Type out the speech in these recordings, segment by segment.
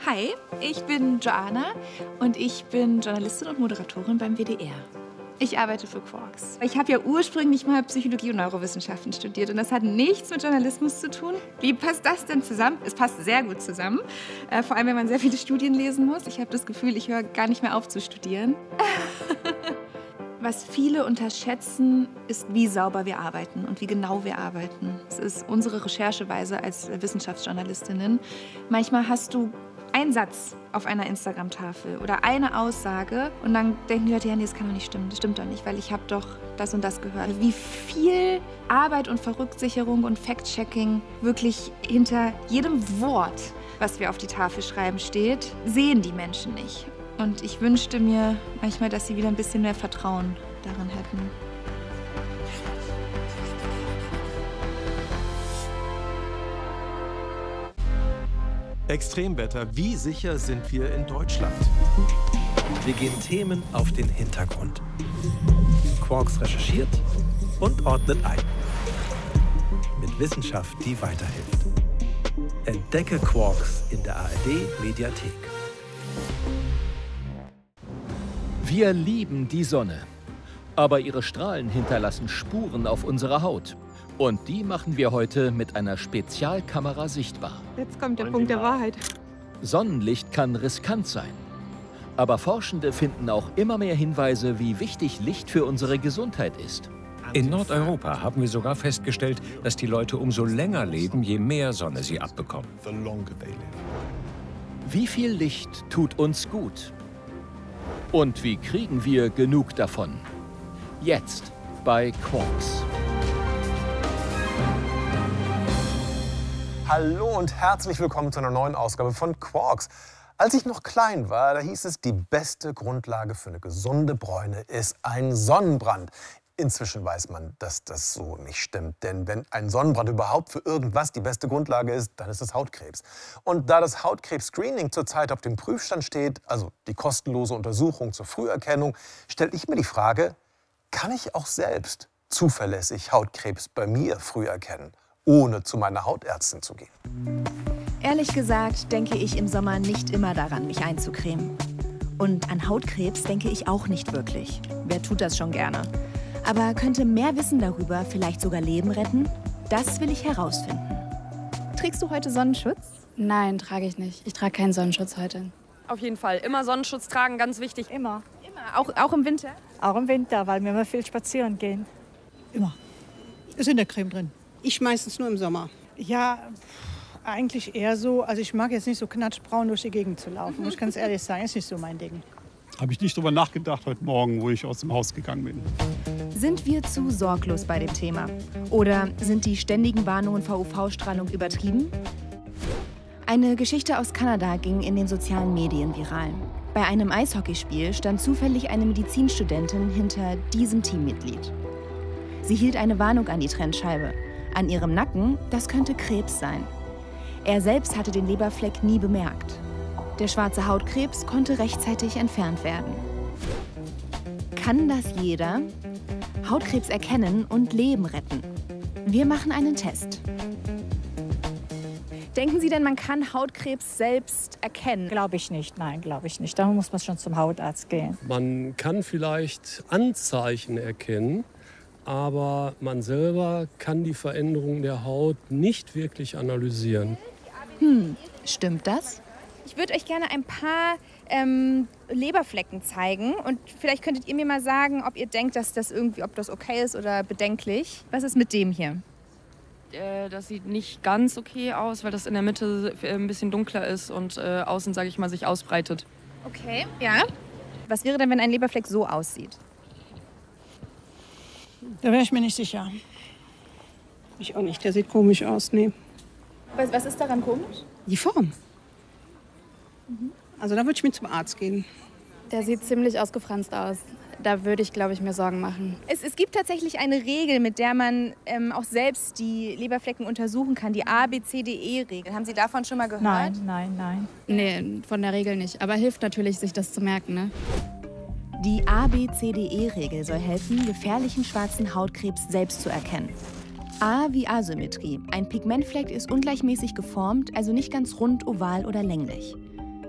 Hi, ich bin Joanna und ich bin Journalistin und Moderatorin beim WDR. Ich arbeite für Quarks. Ich habe ja ursprünglich mal Psychologie und Neurowissenschaften studiert und das hat nichts mit Journalismus zu tun. Wie passt das denn zusammen? Es passt sehr gut zusammen, vor allem wenn man sehr viele Studien lesen muss. Ich habe das Gefühl, ich höre gar nicht mehr auf zu studieren. Was viele unterschätzen, ist, wie sauber wir arbeiten und wie genau wir arbeiten. Das ist unsere Rechercheweise als Wissenschaftsjournalistinnen. Manchmal hast du einen Satz auf einer Instagram-Tafel oder eine Aussage und dann denken die Leute, ja, nee, das kann doch nicht stimmen. Das stimmt doch nicht, weil ich habe doch das und das gehört. Wie viel Arbeit und Verrücksicherung und Fact-Checking wirklich hinter jedem Wort, was wir auf die Tafel schreiben, steht, sehen die Menschen nicht. Und ich wünschte mir manchmal, dass sie wieder ein bisschen mehr Vertrauen darin hätten. Extremwetter, wie sicher sind wir in Deutschland? Wir gehen Themen auf den Hintergrund. Quarks recherchiert und ordnet ein. Mit Wissenschaft, die weiterhilft. Entdecke Quarks in der ARD-Mediathek. Wir lieben die Sonne, aber ihre Strahlen hinterlassen Spuren auf unserer Haut. Und die machen wir heute mit einer Spezialkamera sichtbar. Jetzt kommt der Punkt der Wahrheit. Sonnenlicht kann riskant sein. Aber Forschende finden auch immer mehr Hinweise, wie wichtig Licht für unsere Gesundheit ist. In Nordeuropa haben wir sogar festgestellt, dass die Leute umso länger leben, je mehr Sonne sie abbekommen. Wie viel Licht tut uns gut? Und wie kriegen wir genug davon? Jetzt bei Quarks. Hallo und herzlich willkommen zu einer neuen Ausgabe von Quarks. Als ich noch klein war, da hieß es, die beste Grundlage für eine gesunde Bräune ist ein Sonnenbrand. Inzwischen weiß man, dass das so nicht stimmt. Denn wenn ein Sonnenbrand überhaupt für irgendwas die beste Grundlage ist, dann ist es Hautkrebs. Und da das Hautkrebs-Screening zurzeit auf dem Prüfstand steht, also die kostenlose Untersuchung zur Früherkennung, stelle ich mir die Frage, kann ich auch selbst zuverlässig Hautkrebs bei mir früh erkennen, ohne zu meiner Hautärztin zu gehen? Ehrlich gesagt denke ich im Sommer nicht immer daran, mich einzucremen. Und an Hautkrebs denke ich auch nicht wirklich. Wer tut das schon gerne? Aber könnte mehr Wissen darüber vielleicht sogar Leben retten? Das will ich herausfinden. Trägst du heute Sonnenschutz? Nein, trage ich nicht. Ich trage keinen Sonnenschutz heute. Auf jeden Fall. Immer Sonnenschutz tragen, ganz wichtig. Immer. Immer? Auch im Winter? Auch im Winter, weil wir immer viel spazieren gehen. Immer. Ist in der Creme drin. Ich meistens nur im Sommer. Ja, eigentlich eher so. Also ich mag jetzt nicht so knatschbraun durch die Gegend zu laufen. Muss ich ganz ehrlich sagen, ist nicht so mein Ding. Habe ich nicht drüber nachgedacht heute Morgen, wo ich aus dem Haus gegangen bin. Sind wir zu sorglos bei dem Thema? Oder sind die ständigen Warnungen vor UV-Strahlung übertrieben? Eine Geschichte aus Kanada ging in den sozialen Medien viral. Bei einem Eishockeyspiel stand zufällig eine Medizinstudentin hinter diesem Teammitglied. Sie hielt eine Warnung an die Trennscheibe. An ihrem Nacken, das könnte Krebs sein. Er selbst hatte den Leberfleck nie bemerkt. Der schwarze Hautkrebs konnte rechtzeitig entfernt werden. Kann das jeder? Hautkrebs erkennen und Leben retten. Wir machen einen Test. Denken Sie denn, man kann Hautkrebs selbst erkennen? Glaube ich nicht, nein, glaube ich nicht. Da muss man schon zum Hautarzt gehen. Man kann vielleicht Anzeichen erkennen, aber man selber kann die Veränderung der Haut nicht wirklich analysieren. Stimmt das? Ich würde euch gerne ein paar Leberflecken zeigen und vielleicht könntet ihr mir mal sagen, ob ihr denkt, dass das irgendwie, ob das okay ist oder bedenklich. Was ist mit dem hier? Das sieht nicht ganz okay aus, weil das in der Mitte ein bisschen dunkler ist und außen, sage ich mal, sich ausbreitet. Okay, ja. Was wäre denn, wenn ein Leberfleck so aussieht? Da wäre ich mir nicht sicher. Ich auch nicht. Der sieht komisch aus. Nee. Was ist daran komisch? Die Form. Also da würde ich mit zum Arzt gehen. Der sieht ziemlich ausgefranst aus. Da würde ich, glaube ich, mir Sorgen machen. Es gibt tatsächlich eine Regel, mit der man auch selbst die Leberflecken untersuchen kann. Die ABCDE-Regel. Haben Sie davon schon mal gehört? Nein. Nee, von der Regel nicht. Aber hilft natürlich, sich das zu merken, ne? Die ABCDE-Regel soll helfen, gefährlichen schwarzen Hautkrebs selbst zu erkennen. A wie Asymmetrie. Ein Pigmentfleck ist ungleichmäßig geformt, also nicht ganz rund, oval oder länglich.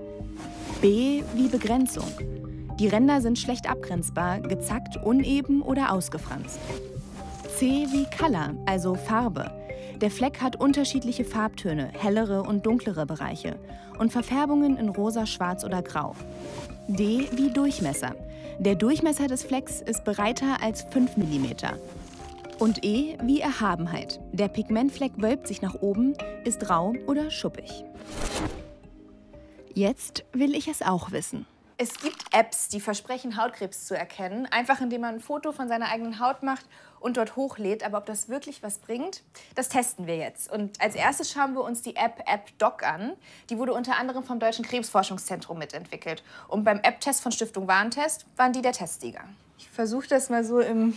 B wie Begrenzung. Die Ränder sind schlecht abgrenzbar, gezackt, uneben oder ausgefranst. C wie Color, also Farbe. Der Fleck hat unterschiedliche Farbtöne, hellere und dunklere Bereiche und Verfärbungen in rosa, schwarz oder grau. D wie Durchmesser. Der Durchmesser des Flecks ist breiter als 5 mm. Und E wie Erhabenheit. Der Pigmentfleck wölbt sich nach oben, ist rau oder schuppig. Jetzt will ich es auch wissen. Es gibt Apps, die versprechen, Hautkrebs zu erkennen, einfach indem man ein Foto von seiner eigenen Haut macht und dort hochlädt. Aber ob das wirklich was bringt, das testen wir jetzt. Und als erstes schauen wir uns die App Doc an. Die wurde unter anderem vom Deutschen Krebsforschungszentrum mitentwickelt. Und beim App-Test von Stiftung Warentest waren die der Testsieger. Ich versuche das mal so im...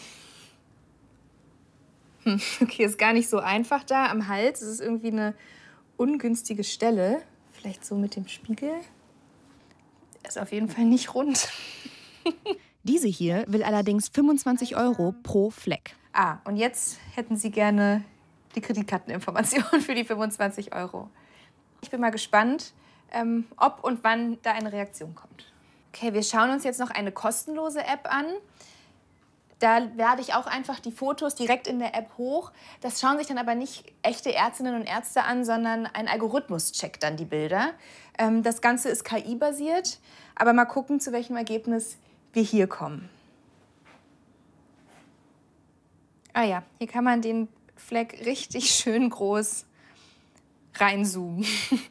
Okay, ist gar nicht so einfach da am Hals. Es ist irgendwie eine ungünstige Stelle. Vielleicht so mit dem Spiegel. Ist auf jeden Fall nicht rund. Diese hier will allerdings 25 € pro Fleck. Ah, und jetzt hätten Sie gerne die Kreditkarteninformation für die 25 €. Ich bin mal gespannt, ob und wann da eine Reaktion kommt. Okay, wir schauen uns jetzt noch eine kostenlose App an. Da lade ich auch einfach die Fotos direkt in der App hoch. Das schauen sich dann aber nicht echte Ärztinnen und Ärzte an, sondern ein Algorithmus checkt dann die Bilder. Das Ganze ist KI-basiert, aber mal gucken, zu welchem Ergebnis wir hier kommen. Ah ja, hier kann man den Fleck richtig schön groß reinzoomen.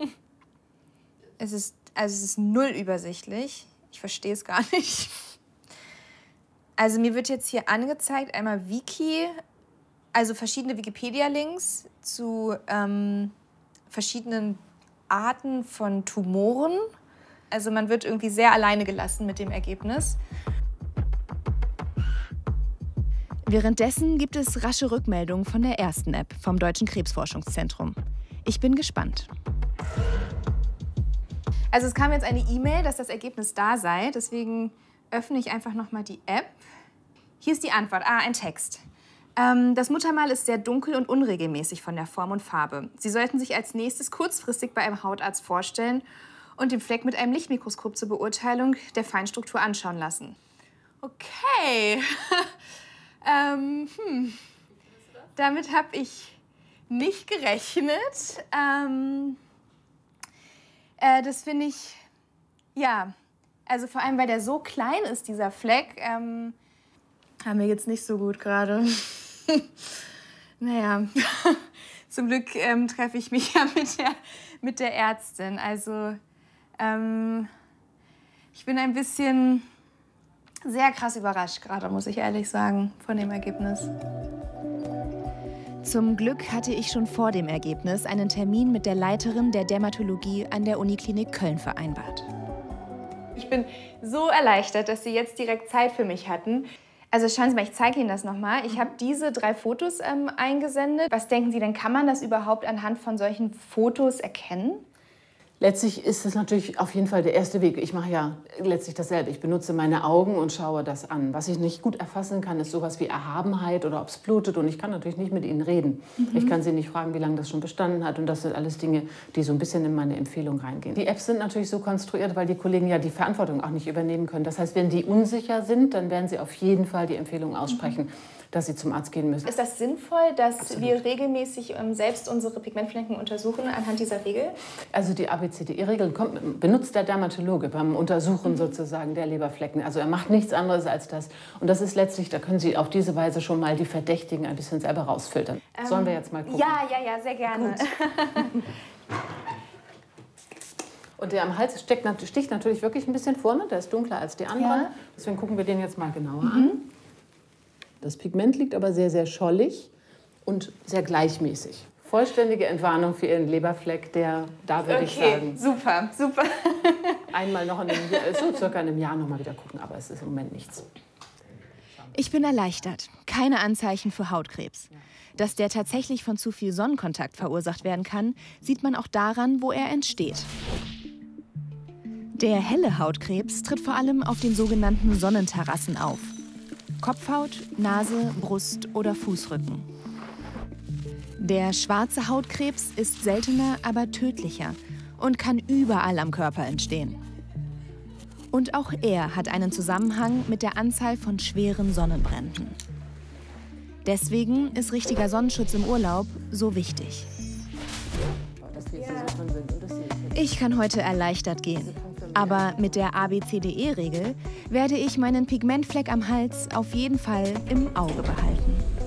Es ist null übersichtlich. Ich verstehe es gar nicht. Also mir wird jetzt hier angezeigt, einmal Wiki, also verschiedene Wikipedia-Links zu verschiedenen Arten von Tumoren. Also man wird irgendwie sehr alleine gelassen mit dem Ergebnis. Währenddessen gibt es rasche Rückmeldungen von der ersten App vom Deutschen Krebsforschungszentrum. Ich bin gespannt. Also es kam jetzt eine E-Mail, dass das Ergebnis da sei. Deswegen öffne ich einfach noch mal die App. Hier ist die Antwort. Ah, ein Text. Das Muttermal ist sehr dunkel und unregelmäßig von der Form und Farbe. Sie sollten sich als nächstes kurzfristig bei einem Hautarzt vorstellen und den Fleck mit einem Lichtmikroskop zur Beurteilung der Feinstruktur anschauen lassen. Okay. Damit habe ich nicht gerechnet. Das finde ich, ja, also vor allem, weil der so klein ist, dieser Fleck, haben wir jetzt nicht so gut gerade. Naja, zum Glück treffe ich mich ja mit der Ärztin. Also ich bin ein bisschen sehr krass überrascht gerade, muss ich ehrlich sagen, von dem Ergebnis. Zum Glück hatte ich schon vor dem Ergebnis einen Termin mit der Leiterin der Dermatologie an der Uniklinik Köln vereinbart. Ich bin so erleichtert, dass Sie jetzt direkt Zeit für mich hatten. Also schauen Sie mal, ich zeige Ihnen das nochmal. Ich habe diese 3 Fotos eingesendet. Was denken Sie denn, kann man das überhaupt anhand von solchen Fotos erkennen? Letztlich ist es natürlich auf jeden Fall der erste Weg. Ich mache ja letztlich dasselbe. Ich benutze meine Augen und schaue das an. Was ich nicht gut erfassen kann, ist sowas wie Erhabenheit oder ob es blutet. Und ich kann natürlich nicht mit Ihnen reden. Ich kann Sie nicht fragen, wie lange das schon bestanden hat. Und das sind alles Dinge, die so ein bisschen in meine Empfehlung reingehen. Die Apps sind natürlich so konstruiert, weil die Kollegen ja die Verantwortung auch nicht übernehmen können. Das heißt, wenn die unsicher sind, dann werden sie auf jeden Fall die Empfehlung aussprechen, dass sie zum Arzt gehen müssen. Ist das sinnvoll, dass wir regelmäßig selbst unsere Pigmentflecken untersuchen anhand dieser Regel? Also die ABCDE-Regeln benutzt der Dermatologe beim Untersuchen sozusagen der Leberflecken. Also er macht nichts anderes als das. Und das ist letztlich, da können Sie auf diese Weise schon mal die Verdächtigen ein bisschen selber rausfiltern. Sollen wir jetzt mal gucken? Ja, sehr gerne. Und der am Hals sticht natürlich wirklich ein bisschen vor, ne? Der ist dunkler als die anderen. Ja. Deswegen gucken wir den jetzt mal genauer an. Das Pigment liegt aber sehr, sehr schollig und sehr gleichmäßig. Vollständige Entwarnung für Ihren Leberfleck, da würde ich sagen. Super. Einmal noch so circa in einem Jahr noch mal wieder gucken, aber es ist im Moment nichts. Ich bin erleichtert. Keine Anzeichen für Hautkrebs. Dass der tatsächlich von zu viel Sonnenkontakt verursacht werden kann, sieht man auch daran, wo er entsteht. Der helle Hautkrebs tritt vor allem auf den sogenannten Sonnenterrassen auf. Kopfhaut, Nase, Brust oder Fußrücken. Der schwarze Hautkrebs ist seltener, aber tödlicher und kann überall am Körper entstehen. Und auch er hat einen Zusammenhang mit der Anzahl von schweren Sonnenbränden. Deswegen ist richtiger Sonnenschutz im Urlaub so wichtig. Ich kann heute erleichtert gehen. Aber mit der ABCDE-Regel werde ich meinen Pigmentfleck am Hals auf jeden Fall im Auge behalten.